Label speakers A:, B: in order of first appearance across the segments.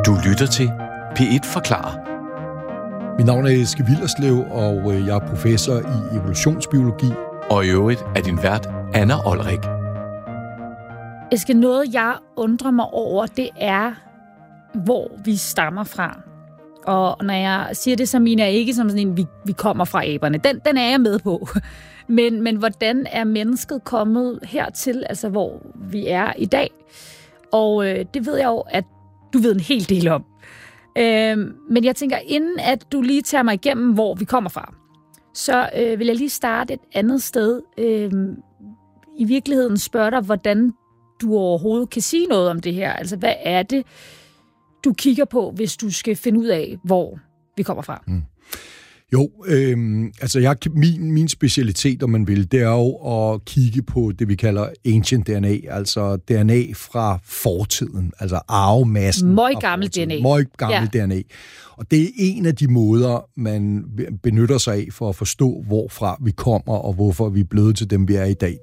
A: Du lytter til P1 Forklarer.
B: Mit navn er Eske Willerslev, og jeg er professor i evolutionsbiologi.
A: Og i øvrigt er din vært Anna Olrik.
C: Eske, noget jeg undrer mig over, det er, hvor vi stammer fra. Og når jeg siger det, så mener jeg ikke som sådan en, vi kommer fra aberne. Den er jeg med på. Men hvordan er mennesket kommet hertil, altså hvor vi er i dag? Og det ved jeg jo, at du ved en hel del om. Men jeg tænker, inden at du lige tager mig igennem, hvor vi kommer fra, så vil jeg lige starte et andet sted. I virkeligheden spørge dig, hvordan du overhovedet kan sige noget om det her. Altså, hvad er det, du kigger på, hvis du skal finde ud af, hvor vi kommer fra?
B: Jo, altså min specialitet, om man vil, det er jo at kigge på det, vi kalder ancient DNA, altså DNA fra fortiden, altså arvemassen.
C: Møggammel
B: DNA. Og det er en af de måder, man benytter sig af for at forstå, hvorfra vi kommer, og hvorfor vi er blevet til dem, vi er i dag.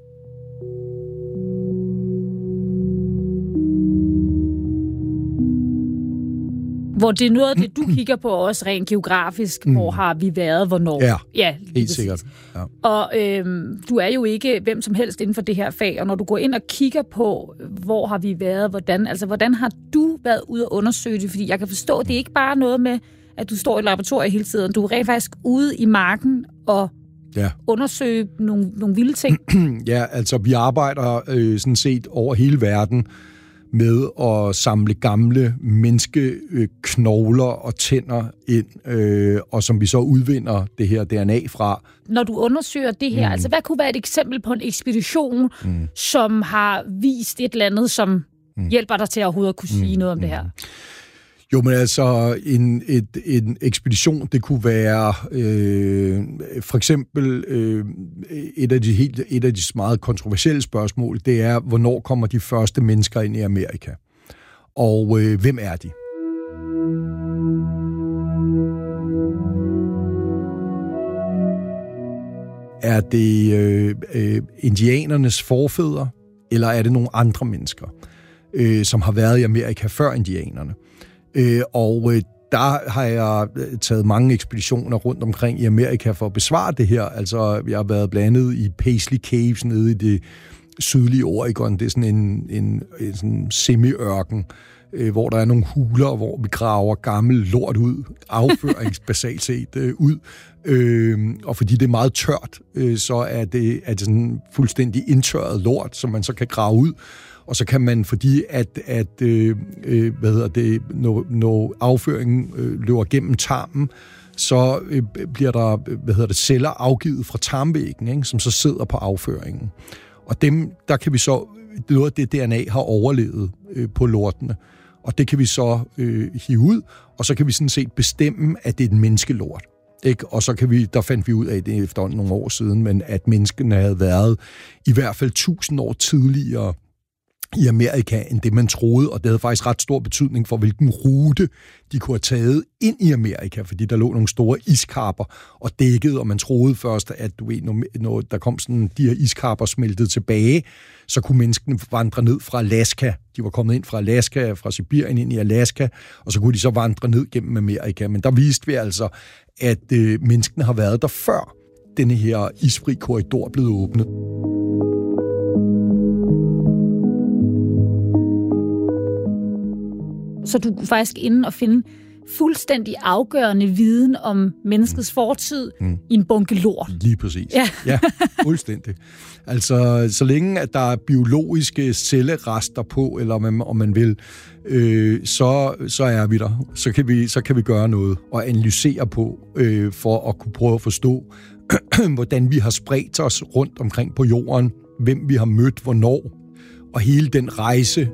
C: Hvor det er noget af det, du kigger på også rent geografisk. Hvor har vi været, hvornår?
B: Ja, helt sikkert. Ja.
C: Og du er jo ikke hvem som helst inden for det her fag, og når du går ind og kigger på, hvor har vi været, hvordan har du været ude at undersøge det? Fordi jeg kan forstå, at det er ikke bare noget med, at du står i laboratoriet hele tiden. Du er rent faktisk ude i marken og undersøge nogle vilde ting.
B: Ja, altså vi arbejder sådan set over hele verden med at samle gamle menneskeknogler og tænder ind, og som vi så udvinder det her DNA fra.
C: Når du undersøger det her, altså hvad kunne være et eksempel på en ekspedition, som har vist et eller andet, som hjælper dig til at overhovedet kunne sige noget om det her?
B: Jo, men altså en ekspedition, det kunne være for eksempel et af de meget kontroversielle spørgsmål, det er, hvornår kommer de første mennesker ind i Amerika? Og hvem er de? Er det indianernes forfædre, eller er det nogle andre mennesker, som har været i Amerika før indianerne? Og der har jeg taget mange ekspeditioner rundt omkring i Amerika for at besvare det her. Altså, jeg har været blandt andet i Paisley Caves nede i det sydlige Oregon. Det er sådan en semi-ørken, hvor der er nogle huler, hvor vi graver gammel lort ud, afføringsbasalt set ud. Og fordi det er meget tørt, så er det sådan fuldstændig indtørret lort, som man så kan grave ud. Og så kan man, fordi når afføringen løber gennem tarmen, så bliver der celler afgivet fra tarmvæggen, ikke, som så sidder på afføringen. Og der kan vi så, noget af det DNA har overlevet på lortene, og det kan vi så hive ud, og så kan vi sådan set bestemme, at det er et menneskelort. Ikke? Og så der fandt vi ud af det efter nogle år siden, men at menneskene havde været i hvert fald 1000 år tidligere i Amerika, end det man troede, og det havde faktisk ret stor betydning for, hvilken rute de kunne have taget ind i Amerika, fordi der lå nogle store iskapper og dækkede, og man troede først, at når der kom sådan de her iskapper smeltede tilbage, så kunne menneskene vandre ned fra Alaska. De var kommet ind fra Alaska, fra Sibirien ind i Alaska, og så kunne de så vandre ned gennem Amerika. Men der viste vi altså, at menneskene har været der før denne her isfri korridor blev åbnet.
C: Så du kunne faktisk inde og finde fuldstændig afgørende viden om menneskets fortid i en bunke lort.
B: Lige præcis. Ja, fuldstændig. Altså, så længe at der er biologiske cellerester på, eller om man vil, så er vi der. Så kan vi gøre noget og analysere på, for at kunne prøve at forstå, hvordan vi har spredt os rundt omkring på jorden, hvem vi har mødt, hvornår, og hele den rejse.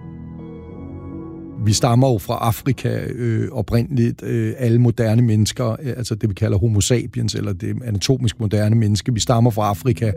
B: Vi stammer jo fra Afrika oprindeligt, alle moderne mennesker, altså det vi kalder homo sapiens, eller det anatomisk moderne menneske, vi stammer fra Afrika.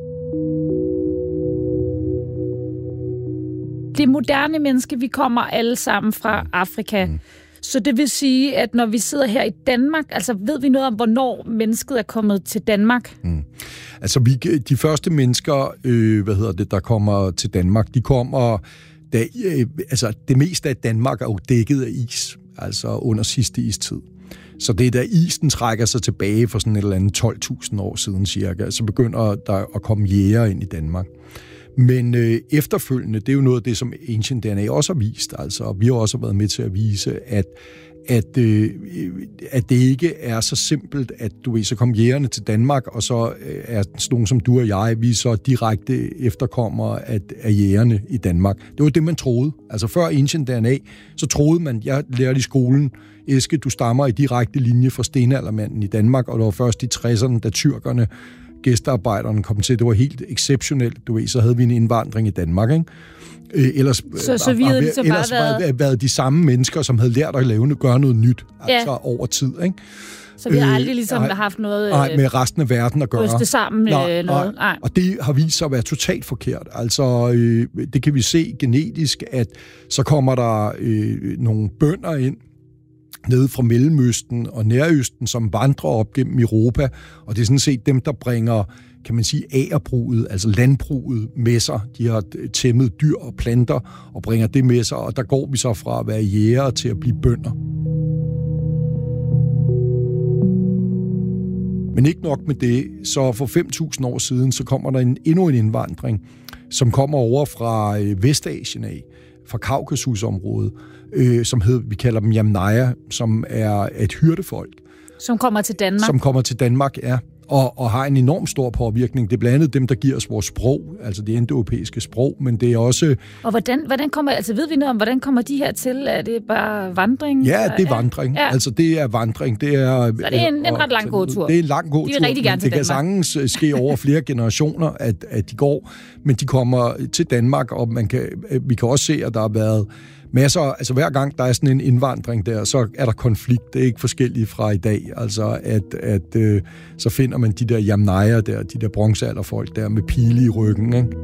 C: Det moderne menneske, vi kommer alle sammen fra Afrika. Så det vil sige, at når vi sidder her i Danmark, altså ved vi noget om, hvornår mennesket er kommet til Danmark?
B: Altså de første mennesker, der kommer til Danmark, de kommer... altså det meste af Danmark er jo dækket af is. altså under sidste istid. Så det er da isen trækker sig tilbage for sådan et eller andet 12.000 år siden cirka, så begynder der at komme jæger ind i Danmark. Men efterfølgende, det er jo noget af det, som Ancient DNA også har vist. Altså, vi har også været med til at vise, at det ikke er så simpelt, at så kom jægerne til Danmark, og så er nogen som du og jeg, vi så direkte efterkommere af jægerne i Danmark. Det var det, man troede. Altså før Ancient DNA, så troede man, jeg lærte i skolen, Eske, du stammer i direkte linje fra stenaldermanden i Danmark, og det var først i 60'erne, da tyrkerne, gæstearbejderne kom til. Det var helt exceptionelt. Så havde vi en indvandring i Danmark, ikke? Ellers
C: så vi havde ligesom
B: været de samme mennesker, som havde lært at gøre noget nyt, altså over tid, ikke?
C: Så vi har aldrig ligesom haft noget...
B: med resten af verden at gøre.
C: Ryste sammen noget. Nej.
B: Og det har vist sig at være totalt forkert. Altså, det kan vi se genetisk, at så kommer der nogle bønder ind, nede fra Mellemøsten og Nærøsten, som vandrer op gennem Europa, og det er sådan set dem, der bringer, kan man sige, agerbruget, altså landbruget med sig. De har tæmmet dyr og planter og bringer det med sig, og der går vi så fra at være jæger til at blive bønder. Men ikke nok med det, så for 5.000 år siden, så kommer der endnu en indvandring, som kommer over fra Vestasien af, fra Kaukasusområdet, vi kalder dem Yamnaya, som er et hyrdefolk.
C: Som kommer til Danmark?
B: Som kommer til Danmark, ja. Og har en enorm stor påvirkning. Det er blandt andet dem, der giver os vores sprog, altså det indoeuropæiske sprog, men det er også...
C: Og hvordan kommer, altså ved vi noget om, hvordan kommer de her til? Er det bare vandring?
B: Ja, det er vandring. Ja. Altså det er vandring. Det er,
C: så det er en ret lang gåtur.
B: Det er en lang gåtur.
C: De vil rigtig gerne til
B: Danmark. Det kan sagtens ske over flere generationer, at de går, men de kommer til Danmark, og vi kan også se, at der har været masser, altså hver gang der er sådan en indvandring der, så er der konflikt. Det er ikke forskelligt fra i dag. Altså så finder man de der Yamnaya der, de der bronzealderfolk der med pile i ryggen, ikke?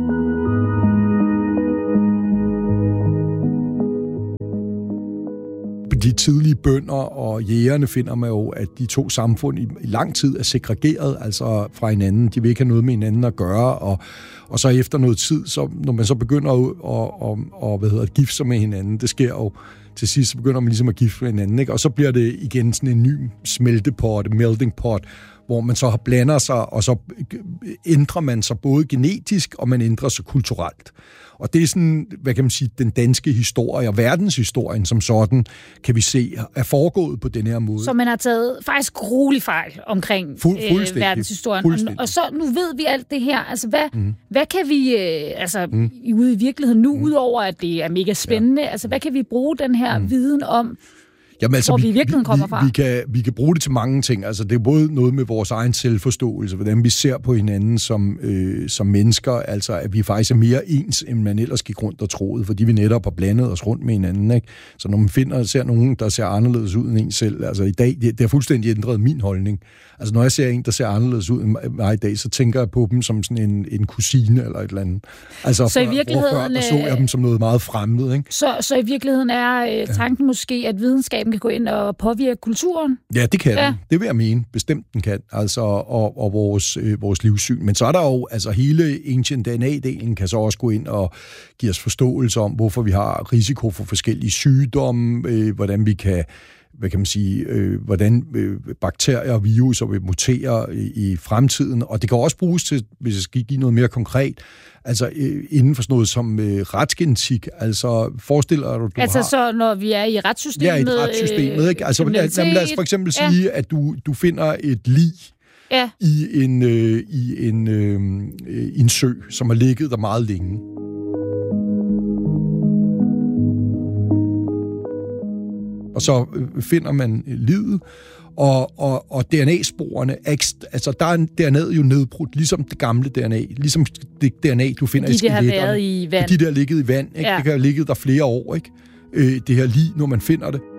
B: De tidlige bønder og jægerne finder man jo, at de to samfund i lang tid er segregeret, altså fra hinanden. De vil ikke have noget med hinanden at gøre, og så efter noget tid, så, når man så begynder at gifte sig med hinanden, det sker jo til sidst, så begynder man ligesom at gifte med hinanden, ikke? Og så bliver det igen sådan en ny smeltepot, melting pot, hvor man så blander sig, og så ændrer man sig både genetisk, og man ændrer sig kulturelt. Og det er sådan, hvad kan man sige, den danske historie og verdenshistorien som sådan, kan vi se, er foregået på den her måde. Så
C: man har taget faktisk gruelig fejl omkring verdenshistorien. Og så nu ved vi alt det her. Altså, hvad kan vi, ude i virkeligheden nu, udover at det er mega spændende, altså, hvad kan vi bruge den her viden om,
B: jamen, altså,
C: hvor vi i virkeligheden kommer fra?
B: Vi kan bruge det til mange ting. Altså, det er både noget med vores egen selvforståelse, hvordan vi ser på hinanden som mennesker, altså at vi faktisk er mere ens, end man ellers gik rundt og troede, fordi vi netop har blandet os rundt med hinanden, ikke? Så når man ser nogen, der ser anderledes ud end en selv, altså i dag, det har fuldstændig ændret min holdning. Altså når jeg ser en, der ser anderledes ud end mig i dag, så tænker jeg på dem som sådan en kusine eller et eller andet. Altså
C: så i virkeligheden,
B: før så jeg dem som noget meget fremmed, ikke?
C: Så i virkeligheden er tanken måske, at videnskaben kan gå ind og påvirke kulturen?
B: Ja, det kan den. Det vil jeg mene. Bestemt den kan. Altså, og vores livssyn. Men så er der jo, altså hele Ancient DNA-delen kan så også gå ind og give os forståelse om, hvorfor vi har risiko for forskellige sygdomme, hvordan vi kan, hvad kan man sige, hvordan bakterier og viruser vil mutere i fremtiden. Og det kan også bruges til, hvis jeg skal give noget mere konkret, altså inden for sådan noget som retsgenetik. Altså forestiller du
C: altså
B: har...
C: så når vi er i retssystemet...
B: Ja, i retssystemet, ikke? Altså lad os for eksempel sige, at du finder et lig i en sø, som har ligget der meget længe. Og så finder man liget, og DNA-sporene, altså der er DNA'et jo nedbrudt, ligesom det gamle DNA, ligesom det DNA, du finder i skeletterne.
C: De har været i vand.
B: Fordi det har ligget i vand, ikke? Ja. Det kan have ligget der flere år, ikke? Det her lig, når man finder det.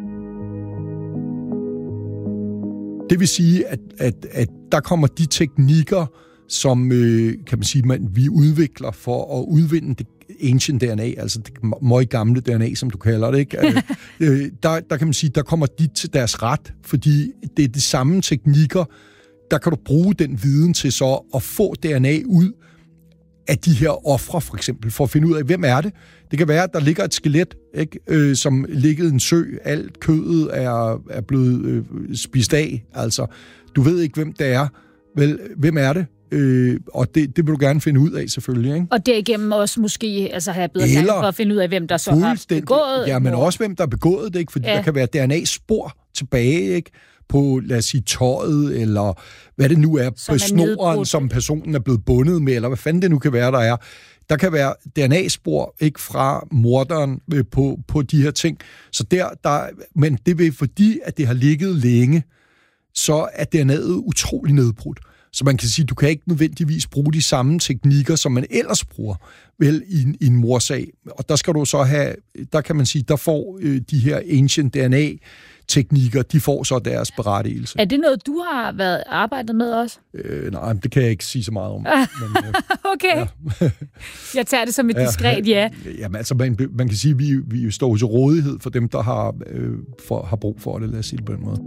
B: Det vil sige, at der kommer de teknikker, som kan man sige, vi udvikler for at udvinde det ancient DNA, altså det meget gamle DNA, som du kalder det, ikke? Der kan man sige, der kommer de til deres ret, fordi det er de samme teknikker, der kan du bruge den viden til så at få DNA ud af de her ofre, for eksempel, for at finde ud af, hvem er det. Det kan være, at der ligger et skelet, ikke, som ligger i en sø. Alt kødet er blevet spist af. Altså, du ved ikke, hvem det er. Vel, hvem er det? Og det vil du gerne finde ud af, selvfølgelig. Ikke?
C: Og derigennem også måske have bedre chance for at finde ud af, hvem der så har begået.
B: Ja, men også hvem der har begået det, ikke? Fordi der kan være DNA-spor tilbage, ikke? På, lad os sige, tøjet, eller hvad det nu er, på snoren, som personen er blevet bundet med, eller hvad fanden det nu kan være, der er. Der kan være DNA-spor, ikke, fra morderen på de her ting. Så men det vil, fordi at det har ligget længe, så er DNA'et utrolig nedbrudt. Så man kan sige, du kan ikke nødvendigvis bruge de samme teknikker, som man ellers bruger, vel, i en mordsag. Og der skal du så have, der kan man sige, der får de her ancient DNA-teknikker, de får så deres berettigelse.
C: Er det noget, du har arbejdet med også?
B: Nej, det kan jeg ikke sige så meget om. Men,
C: okay. Ja. Jeg tager det som et diskret ja.
B: Jamen, altså, man kan sige, at vi står til rådighed for dem, der har brug for det, lad os sige det på den måde.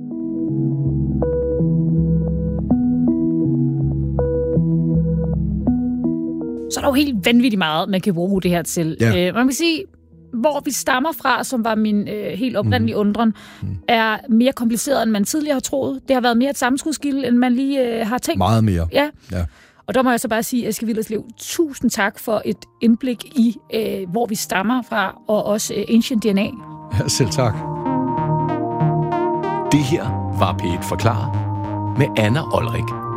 C: Så er der jo helt vanvittigt meget, man kan bruge det her til. Ja. Man kan sige, hvor vi stammer fra, som var min helt oprindelige undren, er mere kompliceret, end man tidligere har troet. Det har været mere et sammenskudskilde, end man lige har tænkt.
B: Meget mere.
C: Ja. Og der må jeg så bare sige, Eske Willerslev, tusind tak for et indblik i, hvor vi stammer fra, og også ancient DNA.
B: Ja, selv tak.
A: Det her var P1 Forklarer med Anna Olrik.